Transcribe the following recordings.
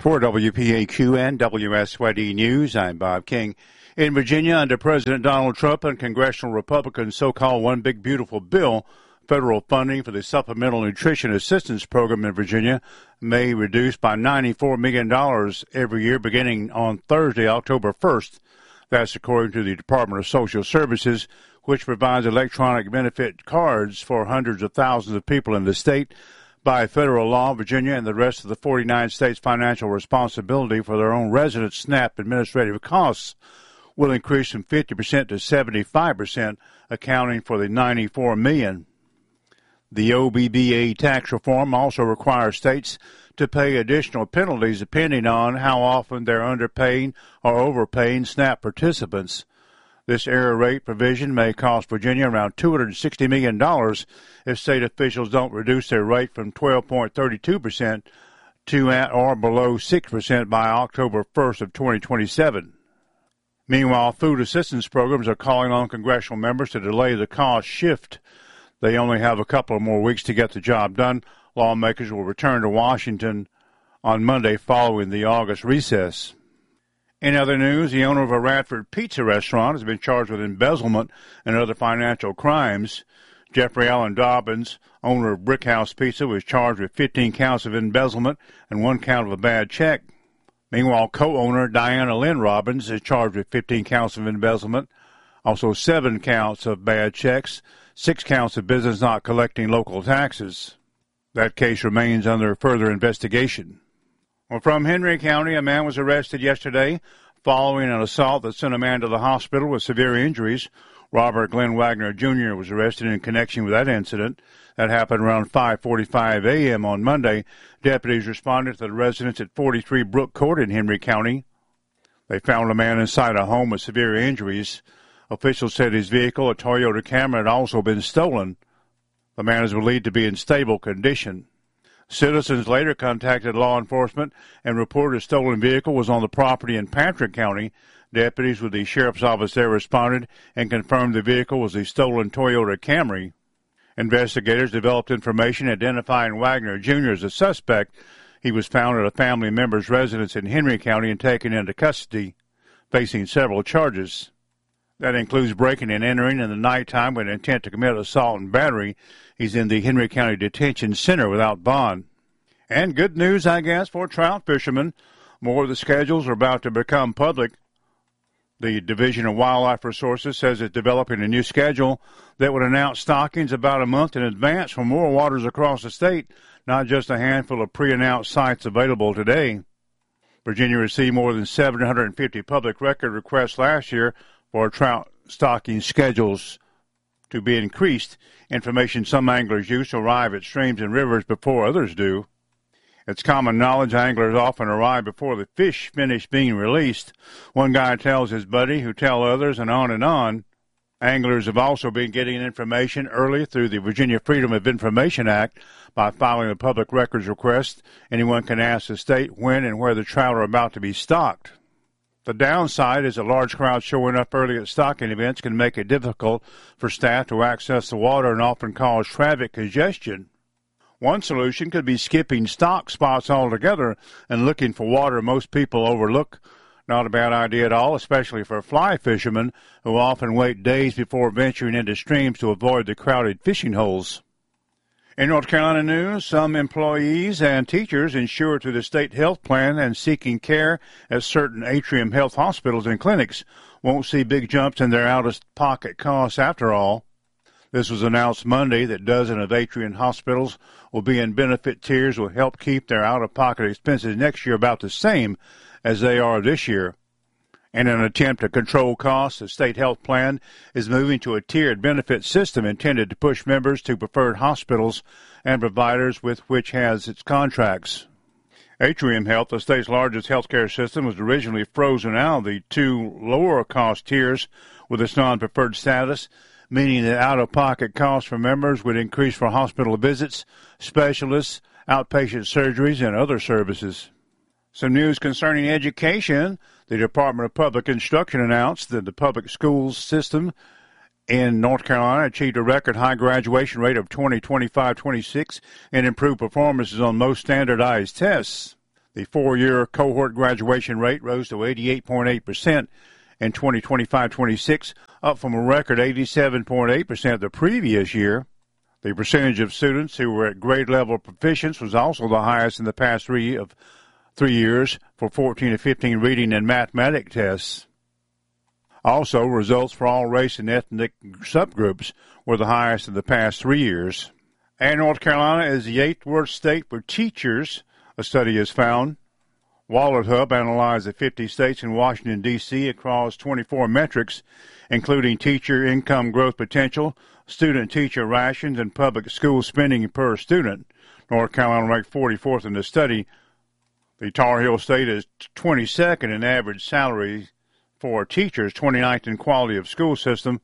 For WPAQ and WSYD News, I'm Bob King. In Virginia, under President Donald Trump and congressional Republicans' so-called One Big Beautiful Bill, federal funding for the Supplemental Nutrition Assistance Program in Virginia may reduce by $94 million every year beginning on Thursday, October 1st. That's according to the Department of Social Services, which provides electronic benefit cards for hundreds of thousands of people in the state. By federal law, Virginia and the rest of the 49 states' financial responsibility for their own resident SNAP administrative costs will increase from 50% to 75%, accounting for the $94 million. The OBBA tax reform also requires states to pay additional penalties depending on how often they're underpaying or overpaying SNAP participants. This error rate provision may cost Virginia around $260 million if state officials don't reduce their rate from 12.32% to at or below 6% by October 1st of 2027. Meanwhile, food assistance programs are calling on congressional members to delay the cost shift. They only have a couple of more weeks to get the job done. Lawmakers will return to Washington on Monday following the August recess. In other news, the owner of a Radford Pizza restaurant has been charged with embezzlement and other financial crimes. Jeffrey Allen Dobbins, owner of Brickhouse Pizza, was charged with 15 counts of embezzlement and 1 count of a bad check. Meanwhile, co-owner Diana Lynn Robbins is charged with 15 counts of embezzlement, also 7 counts of bad checks, 6 counts of business not collecting local taxes. That case remains under further investigation. Well, from Henry County, a man was arrested yesterday following an assault that sent a man to the hospital with severe injuries. Robert Glenn Wagner, Jr. was arrested in connection with that incident. That happened around 5:45 a.m. on Monday. Deputies responded to the residence at 43 Brook Court in Henry County. They found a man inside a home with severe injuries. Officials said his vehicle, a Toyota Camry, had also been stolen. The man is believed to be in stable condition. Citizens later contacted law enforcement and reported a stolen vehicle was on the property in Patrick County. Deputies with the sheriff's office there responded and confirmed the vehicle was the stolen Toyota Camry. Investigators developed information identifying Wagner Jr. as a suspect. He was found at a family member's residence in Henry County and taken into custody, facing several charges. That includes breaking and entering in the nighttime with intent to commit assault and battery. He's in the Henry County Detention Center without bond. And good news, I guess, for trout fishermen. More of the schedules are about to become public. The Division of Wildlife Resources says it's developing a new schedule that would announce stockings about a month in advance for more waters across the state, not just a handful of pre-announced sites available today. Virginia received more than 750 public record requests last year for trout stocking schedules to be increased. Information some anglers use to arrive at streams and rivers before others do. It's common knowledge anglers often arrive before the fish finish being released. One guy tells his buddy, who tell others, and on and on. Anglers have also been getting information early through the Virginia Freedom of Information Act by filing a public records request. Anyone can ask the state when and where the trout are about to be stocked. The downside is a large crowd showing up early at stocking events can make it difficult for staff to access the water and often cause traffic congestion. One solution could be skipping stock spots altogether and looking for water most people overlook. Not a bad idea at all, especially for fly fishermen who often wait days before venturing into streams to avoid the crowded fishing holes. In North Carolina news, some employees and teachers insured through the state health plan and seeking care at certain Atrium Health hospitals and clinics won't see big jumps in their out-of-pocket costs after all. This was announced Monday that dozens of Atrium hospitals will be in benefit tiers will help keep their out-of-pocket expenses next year about the same as they are this year. In an attempt to control costs, the state health plan is moving to a tiered benefit system intended to push members to preferred hospitals and providers with which has its contracts. Atrium Health, the state's largest healthcare system, was originally frozen out of the 2 lower-cost tiers with its non-preferred status, meaning that out-of-pocket costs for members would increase for hospital visits, specialists, outpatient surgeries, and other services. Some news concerning education. The Department of Public Instruction announced that the public schools system in North Carolina achieved a record high graduation rate of 2025-26 and improved performances on most standardized tests. The four-year cohort graduation rate rose to 88.8% in 2025-26, up from a record 87.8% the previous year. The percentage of students who were at grade level proficiency was also the highest in the past 3 years for 14 to 15 reading and mathematics tests. Also, results for all race and ethnic subgroups were the highest in the past 3 years. And North Carolina is the 8th worst state for teachers, a study has found. WalletHub analyzed the 50 states in Washington, D.C. across 24 metrics, including teacher income growth potential, student-teacher rations, and public school spending per student. North Carolina ranked 44th in the study. The Tar Heel State is 22nd in average salary for teachers, 29th in quality of school system,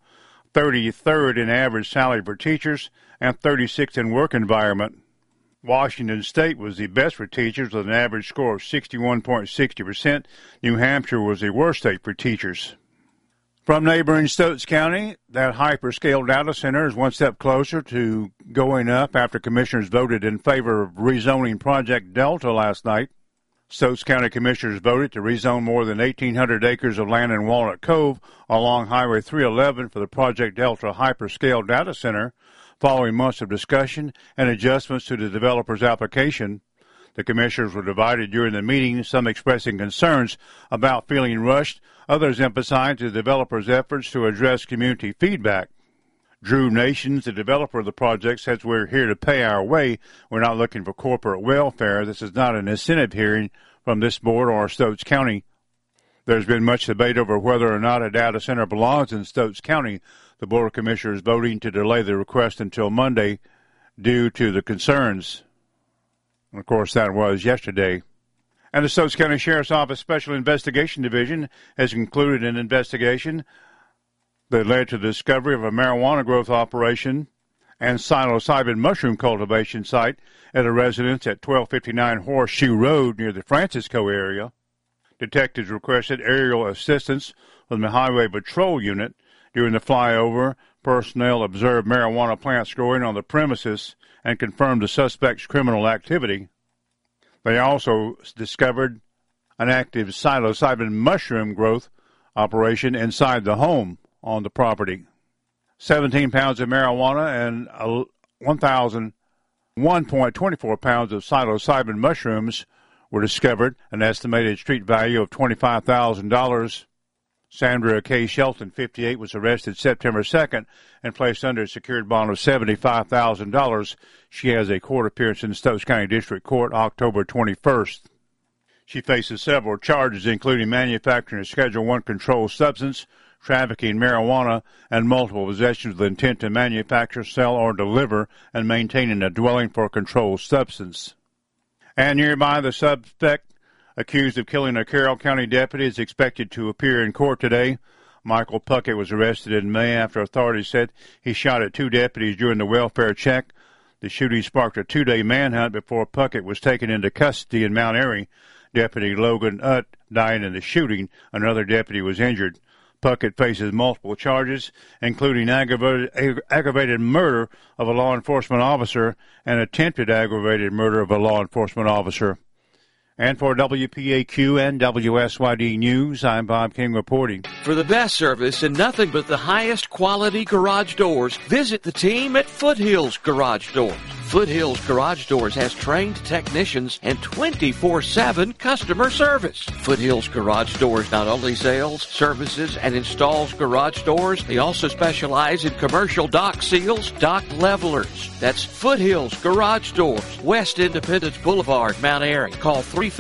33rd in average salary for teachers, and 36th in work environment. Washington State was the best for teachers with an average score of 61.60%. New Hampshire was the worst state for teachers. From neighboring Stokes County, that hyperscale data center is one step closer to going up after commissioners voted in favor of rezoning Project Delta last night. Stokes County commissioners voted to rezone more than 1,800 acres of land in Walnut Cove along Highway 311 for the Project Delta hyperscale data center. Following months of discussion and adjustments to the developer's application, the commissioners were divided during the meeting, some expressing concerns about feeling rushed, others emphasized the developer's efforts to address community feedback. Drew Nations, the developer of the project, says we're here to pay our way. We're not looking for corporate welfare. This is not an incentive hearing from this board or Stokes County. There's been much debate over whether or not a data center belongs in Stokes County. The Board of Commissioners voting to delay the request until Monday due to the concerns. And of course, that was yesterday. And the Stokes County Sheriff's Office Special Investigation Division has concluded an investigation that led to the discovery of a marijuana growth operation and psilocybin mushroom cultivation site at a residence at 1259 Horseshoe Road near the Francisco area. Detectives requested aerial assistance from the Highway Patrol Unit. During the flyover, personnel observed marijuana plants growing on the premises and confirmed the suspect's criminal activity. They also discovered an active psilocybin mushroom growth operation inside the home on the property. 17 pounds of marijuana and 1.24 pounds of psilocybin mushrooms were discovered, an estimated street value of $25,000. Sandra K. Shelton, 58, was arrested September 2nd and placed under a secured bond of $75,000. She has a court appearance in the Stokes County District Court October 21st. She faces several charges, including manufacturing a Schedule I controlled substance, trafficking marijuana, and multiple possessions with intent to manufacture, sell, or deliver and maintaining a dwelling for a controlled substance. And nearby, the suspect accused of killing a Carroll County deputy is expected to appear in court today. Michael Puckett was arrested in May after authorities said he shot at 2 deputies during the welfare check. The shooting sparked a 2-day manhunt before Puckett was taken into custody in Mount Airy. Deputy Logan Utt died in the shooting. Another deputy was injured. Puckett faces multiple charges, including aggravated murder of a law enforcement officer and attempted aggravated murder of a law enforcement officer. And for WPAQ and WSYD News, I'm Bob King reporting. For the best service and nothing but the highest quality garage doors, visit the team at Foothills Garage Doors. Foothills Garage Doors has trained technicians and 24/7 customer service. Foothills Garage Doors not only sells, services, and installs garage doors, they also specialize in commercial dock seals, dock levelers. That's Foothills Garage Doors, West Independence Boulevard, Mount Airy. Call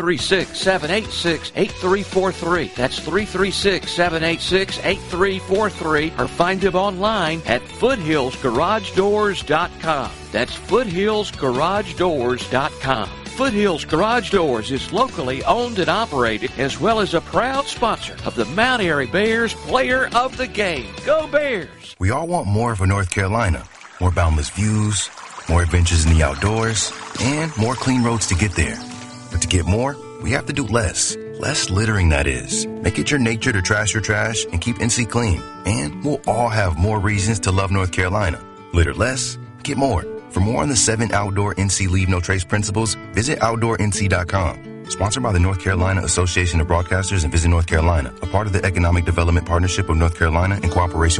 336-786-8343. That's 336-786-8343, or find them online at foothillsgaragedoors.com. That's foothillsgaragedoors.com. Foothills Garage Doors is locally owned and operated, as well as a proud sponsor of the Mount Airy Bears Player of the Game. Go Bears! We all want more for North Carolina. More boundless views, more adventures in the outdoors, and more clean roads to get there. But to get more, we have to do less. Less littering, that is. Make it your nature to trash your trash and keep NC clean. And we'll all have more reasons to love North Carolina. Litter less, get more. For more on the 7 outdoor NC Leave No Trace principles, visit OutdoorNC.com. Sponsored by the North Carolina Association of Broadcasters and Visit North Carolina, a part of the Economic Development Partnership of North Carolina in cooperation